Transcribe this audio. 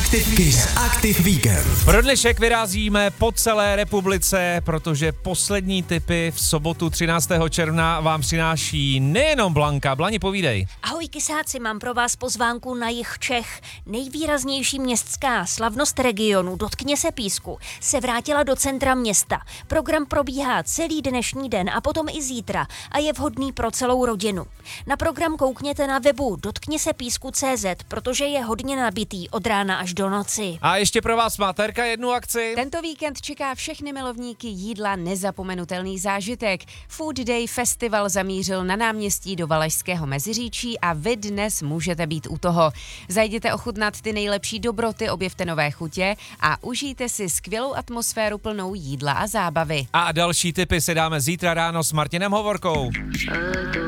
Aktiv Víkend. Pro dnešek vyrazíme po celé republice, protože poslední tipy v sobotu 13. června vám přináší nejenom Blanka. Blani, povídej. Ahoj kysáci, mám pro vás pozvánku na jih Čech. Nejvýraznější městská slavnost regionu Dotkně se písku se vrátila do centra města. Program probíhá celý dnešní den a potom i zítra a je vhodný pro celou rodinu. Na program koukněte na webu dotkněsepísku.cz, protože je hodně nabitý od rána až do noci. A ještě pro vás má Terka jednu akci. Tento víkend čeká všechny milovníky jídla nezapomenutelný zážitek. Food Day Festival zamířil na náměstí do Valašského Meziříčí a vy dnes můžete být u toho. Zajděte ochutnat ty nejlepší dobroty, objevte nové chutě a užijte si skvělou atmosféru plnou jídla a zábavy. A další tipy si dáme zítra ráno s Martinem Hovorkou.